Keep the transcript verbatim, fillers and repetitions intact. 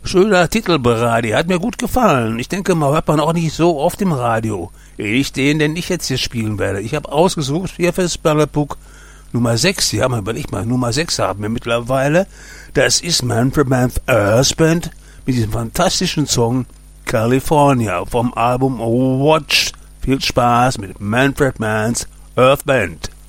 Schöner Titel, Brady, hat mir gut gefallen. Ich denke mal, hört man auch nicht so oft im Radio. Ich den, den ich jetzt hier spielen werde. Ich habe ausgesucht, hier für Spellerbook Nummer sechs, ja, mal überleg mal, Nummer sechs haben wir mittlerweile. Das ist Manfred Mann's Earth Band mit diesem fantastischen Song California vom Album Watch. Viel Spaß mit Manfred Mann's Earth Band.